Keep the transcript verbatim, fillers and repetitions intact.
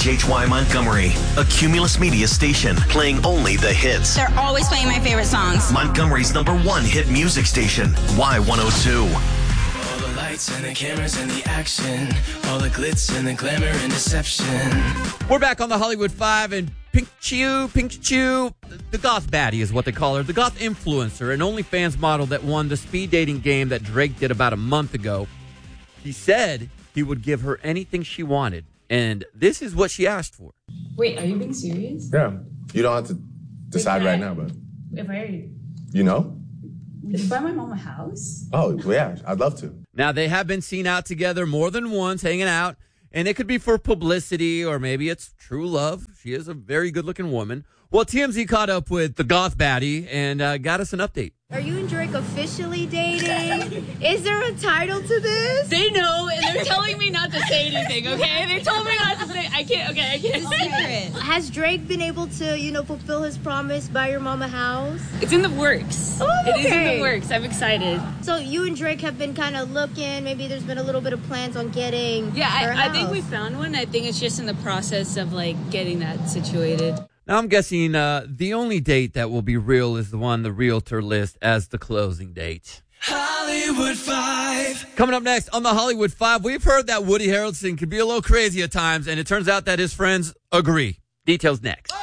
H H Y Montgomery, a Cumulus Media station playing only the hits. They're always playing my favorite songs. Montgomery's number one hit music station, Y one oh two. All the lights and the cameras and the action, all the glitz and the glamour and deception. We're back on the Hollywood Five, and Pink Chew, Pink Chew, the goth baddie is what they call her, the goth influencer, an OnlyFans model that won the speed dating game that Drake did about a month ago. He said he would give her anything she wanted, and this is what she asked for. Wait, are you being serious? Yeah. You don't have to decide right now, but... If I... You know? Would you buy my mom a house? Oh, yeah. I'd love to. Now, they have been seen out together more than once, hanging out, and it could be for publicity or maybe it's true love. She is a very good-looking woman. Well, T M Z caught up with the goth baddie and uh, got us an update. Are you and Drake officially dating? Is there a title to this? They know, and they're telling me not to say anything, okay? They told me not to say, I can't, okay, I can't say it. Has Drake been able to, you know, fulfill his promise, buy your mom a house? It's in the works. Oh, okay. It is in the works. I'm excited. So you and Drake have been kind of looking, maybe there's been a little bit of plans on getting Yeah, her I, I house. think we found one. I think it's just in the process of, like, getting that situated. Now, I'm guessing uh, the only date that will be real is the one the realtor lists as the closing date. Hollywood Five. Coming up next on the Hollywood Five, we've heard that Woody Harrelson can be a little crazy at times, and it turns out that his friends agree. Details next.